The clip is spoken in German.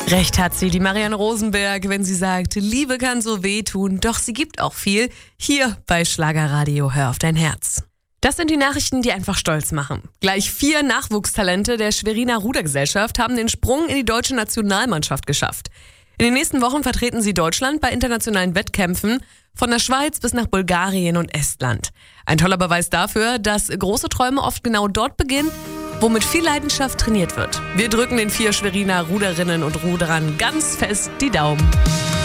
Recht hat sie, die Marianne Rosenberg, wenn sie sagt, Liebe kann so wehtun, doch sie gibt auch viel. Hier bei Schlagerradio, hör auf dein Herz. Das sind die Nachrichten, die einfach stolz machen. Gleich 4 Nachwuchstalente der Schweriner Rudergesellschaft haben den Sprung in die deutsche Nationalmannschaft geschafft. In den nächsten Wochen vertreten sie Deutschland bei internationalen Wettkämpfen von der Schweiz bis nach Bulgarien und Estland. Ein toller Beweis dafür, dass große Träume oft genau dort beginnen, wo mit viel Leidenschaft trainiert wird. Wir drücken den 4 Schweriner Ruderinnen und Ruderern ganz fest die Daumen.